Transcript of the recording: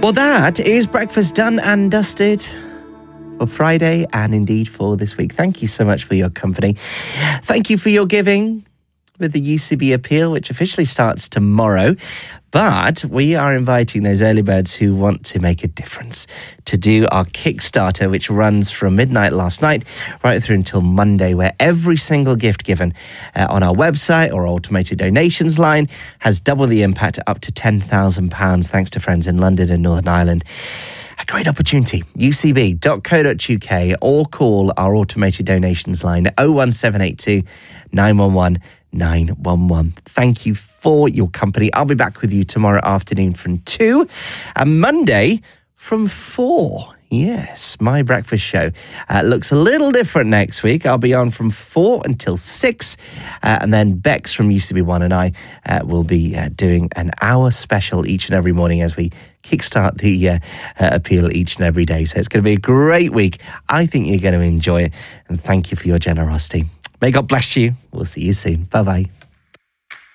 Well, that is breakfast done and dusted for Friday and indeed for this week. Thank you so much for your company. Thank you for your giving with the UCB appeal, which officially starts tomorrow. But we are inviting those early birds who want to make a difference to do our Kickstarter, which runs from midnight last night right through until Monday, where every single gift given on our website or automated donations line has double the impact, up to £10,000, thanks to friends in London and Northern Ireland. A great opportunity. ucb.co.uk or call our automated donations line 01782 911 911. Thank you for your company. I'll be back with you tomorrow afternoon from 2 and Monday from 4. Yes, my breakfast show looks a little different next week. I'll be on from 4 until 6 and then Bex from UCB1 and I will be doing an hour special each and every morning as we kickstart the appeal each and every day. So it's going to be a great week. I think you're going to enjoy it, and thank you for your generosity. May God bless you. We'll see you soon. Bye-bye.